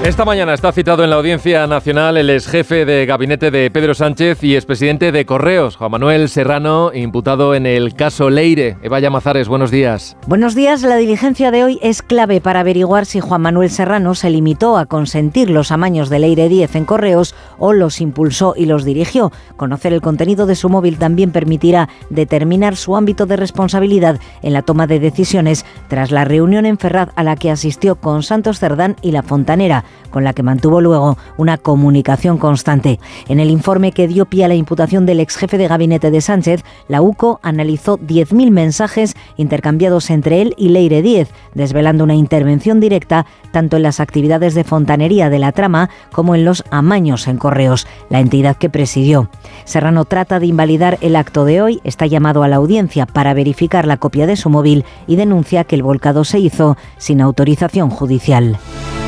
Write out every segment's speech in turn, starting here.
Esta mañana está citado en la Audiencia Nacional el exjefe de gabinete de Pedro Sánchez y expresidente de Correos, Juan Manuel Serrano, imputado en el caso Leire. Eva Llamazares, buenos días. Buenos días. La diligencia de hoy es clave para averiguar si Juan Manuel Serrano se limitó a consentir los amaños de Leire 10 en Correos o los impulsó y los dirigió. Conocer el contenido de su móvil también permitirá determinar su ámbito de responsabilidad en la toma de decisiones tras la reunión en Ferraz a la que asistió con Santos Cerdán y La Fontanera, con la que mantuvo luego una comunicación constante. En el informe que dio pie a la imputación del exjefe de gabinete de Sánchez, la UCO analizó 10.000 mensajes intercambiados entre él y Leire 10, desvelando una intervención directa tanto en las actividades de fontanería de la trama como en los amaños en Correos, la entidad que presidió. Serrano trata de invalidar el acto de hoy, está llamado a la audiencia para verificar la copia de su móvil y denuncia que el volcado se hizo sin autorización judicial.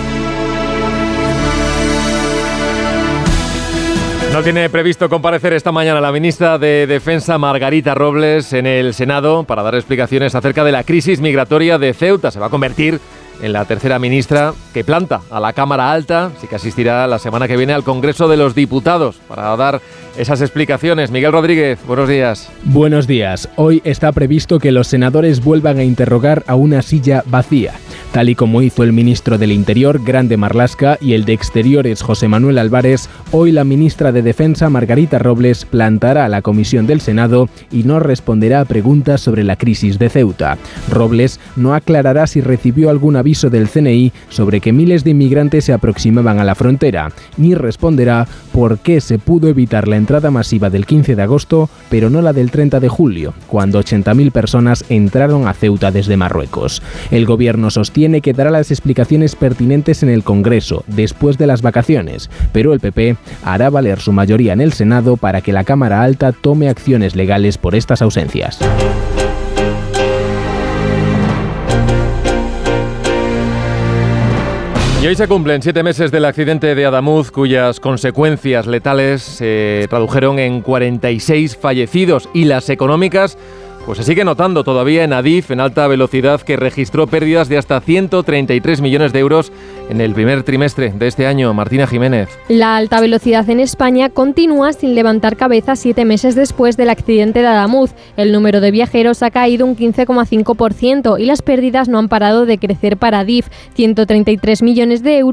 No tiene previsto comparecer esta mañana la ministra de Defensa, Margarita Robles, en el Senado para dar explicaciones acerca de la crisis migratoria de Ceuta. Se va a convertir en la tercera ministra que planta a la Cámara Alta, sí que asistirá la semana que viene al Congreso de los Diputados para dar esas explicaciones. Miguel Rodríguez, buenos días. Buenos días. Hoy está previsto que los senadores vuelvan a interrogar a una silla vacía, tal y como hizo el ministro del Interior, Grande Marlaska, y el de Exteriores, José Manuel Álvarez. Hoy la ministra de Defensa, Margarita Robles, plantará a la comisión del Senado y no responderá a preguntas sobre la crisis de Ceuta. Robles no aclarará si recibió algún aviso del CNI sobre que miles de inmigrantes se aproximaban a la frontera, ni responderá por qué se pudo evitar la entrada masiva del 15 de agosto, pero no la del 30 de julio, cuando 80.000 personas entraron a Ceuta desde Marruecos. El gobierno sostiene que dará las explicaciones pertinentes en el Congreso, después de las vacaciones, pero el PP hará valer su mayoría en el Senado para que la Cámara Alta tome acciones legales por estas ausencias. Y hoy se cumplen 7 meses del accidente de Adamuz, cuyas consecuencias letales se tradujeron en 46 fallecidos, y las económicas pues se sigue notando todavía en Adif, en alta velocidad, que registró pérdidas de hasta 133 millones de euros en el primer trimestre de este año. Martina Jiménez. La alta velocidad en España continúa sin levantar cabeza 7 meses después del accidente de Adamuz. El número de viajeros ha caído un 15,5% y las pérdidas no han parado de crecer para Adif, 133 millones de euros